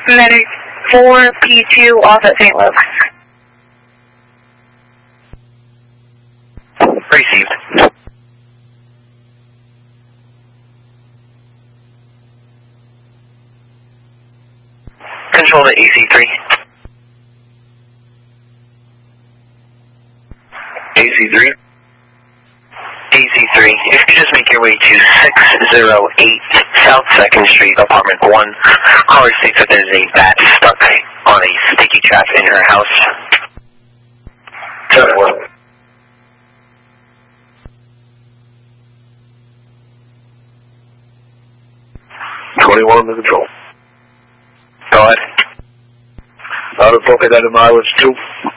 Medic 4P2 off at St. Luke's. Received. Control to AC3. AC3? AC3, if you just make your way to 608 South 2nd Street, Apartment 1, caller states that there's a bat stuck on a sticky trap in her house. 7-1. to control. Go ahead. Out of pocket, that mileage 2.